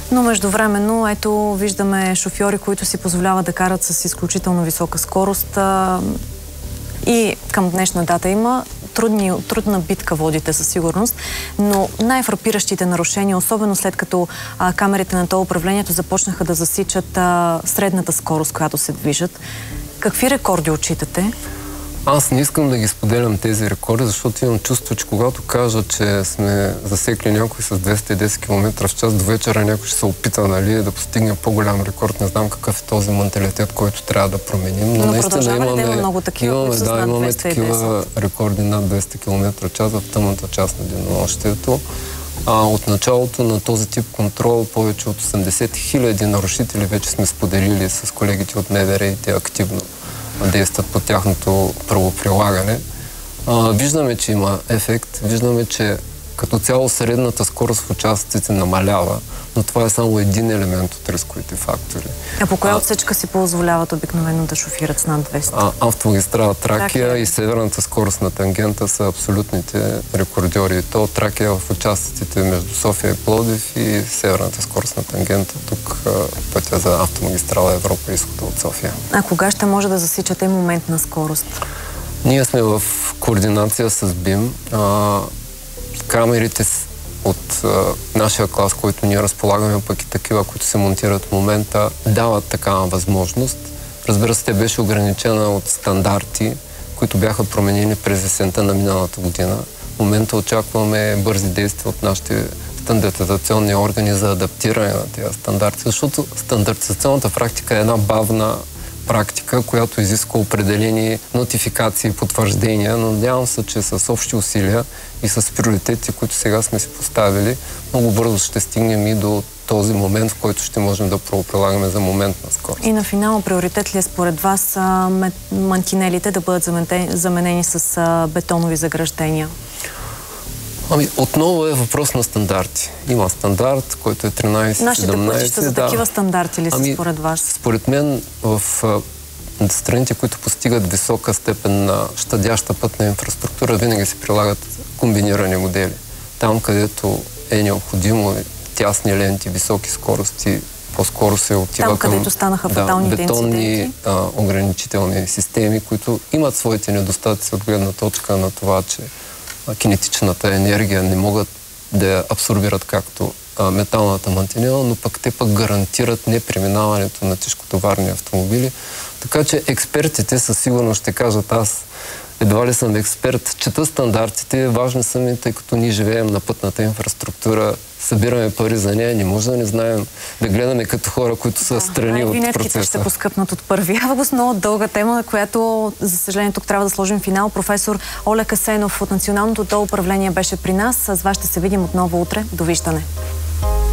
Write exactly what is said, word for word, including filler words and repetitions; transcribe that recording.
Но междувременно, ето, виждаме шофьори, които си позволяват да карат с изключително висока скорост. А, и към днешна дата има трудни, трудна битка водите със сигурност, но най-фрапиращите нарушения, особено след като а, камерите на тол управлението започнаха да засичат а, средната скорост, която се движат. Какви рекорди отчитате? Аз не искам да ги споделям тези рекорди, защото имам чувство, че когато кажа, че сме засекли някой с двеста и десет километра в час, до вечера някой ще се опита, нали, да постигне по-голям рекорд. Не знам какъв е този менталитет, който трябва да променим. Но, но наистина имаме, да има много такива, имаме, които да, над имаме двеста и десет. такива рекорди над двеста километра в час в тъмната част на денонощието. А от началото на този тип контрол повече от осемдесет хиляди нарушители вече сме споделили с колегите от МВР и те активно действат по тяхното правоприлагане. А, виждаме, че има ефект, виждаме, че като цяло средната скорост в участъците намалява, но това е само един елемент от рисковите фактори. А по коя отсечка си позволяват обикновено да шофират с над двеста? А, автомагистрала Тракия, Тракия и северната скорост на тангента са абсолютните рекордьори. То Тракия в участъците между София и Пловдив и северната скорост на тангента. Тук пътя за автомагистрала Европа, изхода от София. А кога ще може да засичате момент на скорост? Ние сме в координация с БИМ. А, камерите от а, нашия клас, който ние разполагаме, пък и такива, които се монтират в момента, дават такава възможност. Разбира се, тя беше ограничена от стандарти, които бяха променени през есента на миналата година. В момента очакваме бързи действия от нашите стандартизационни органи за адаптиране на тези стандарти, защото стандартизационната практика е една бавна практика, която изисква определени нотификации и потвърждения, но надявам се, че с общи усилия и с приоритети, които сега сме си поставили, много бързо ще стигнем и до този момент, в който ще можем да правоприлагаме за моментна скорост. И на финал приоритет ли е според вас а, мантинелите да бъдат заменени с а, бетонови заграждения? Ами, отново е въпрос на стандарти. Има стандарт, който е тринайсет седемнайсет. Нашите пътища за такива да. стандарти ли са ами, според вас? Според мен в а, страните, които постигат висока степен на щадяща пътна инфраструктура, винаги се прилагат комбинирани модели. Там, където е необходимо тясни ленти, високи скорости, по-скоро се отива Там, към където станаха фаталните да, бетонни инциденти. А, ограничителни системи, които имат своите недостатъци от гледна точка на това, че кинетичната енергия не могат да я абсорбират както а, металната мантинела, но пък те пък гарантират непреминаването на тежкотоварни автомобили. Така че експертите със сигурност ще кажат, аз едва ли съм експерт, чета стандартите, важни са ми, тъй като ние живеем на пътната инфраструктура, събираме пари за нея, не може да не знаем, да гледаме като хора, които са да, страни от процеса. Винетките ще поскъпнат от първи август, но дълга тема, на която, за съжаление, тук трябва да сложим финал. Професор Олег Асенов от Националното тол управление беше при нас. С вас ще се видим отново утре. Довиждане!